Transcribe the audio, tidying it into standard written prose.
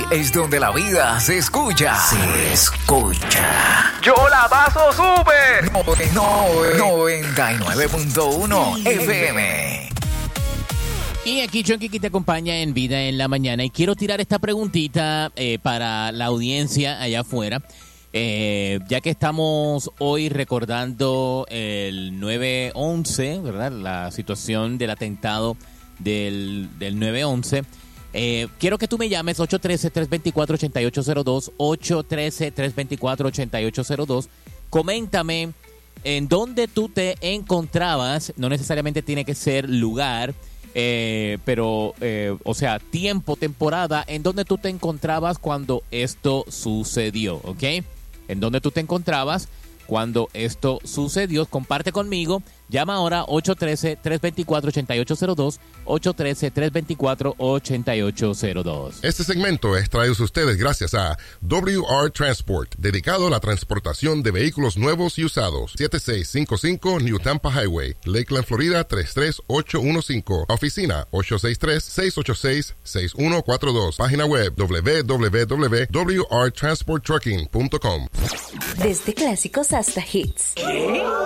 es donde la vida se escucha. Se escucha. ¡Yo la paso súper! 99.1 FM. Y aquí Chonky te acompaña en Vida en la Mañana. Y quiero tirar esta preguntita para la audiencia allá afuera. Ya que estamos hoy recordando el 9/11, ¿verdad? La situación del atentado del 9/11. Quiero que tú me llames 813-324-8802, 813-324-8802. Coméntame en dónde tú te encontrabas. No necesariamente tiene que ser lugar, pero, o sea, tiempo, temporada, en dónde tú te encontrabas cuando esto sucedió, ¿ok? En dónde tú te encontrabas cuando esto sucedió. Comparte conmigo. Llama ahora 813-324-8802, 813-324-8802. Este segmento es traído a ustedes gracias a WR Transport, dedicado a la transportación de vehículos nuevos y usados. 7655 New Tampa Highway, Lakeland, Florida 33815. Oficina 863-686-6142. Página web www.wrtransporttrucking.com. Desde clásicos hasta hits. ¿Qué?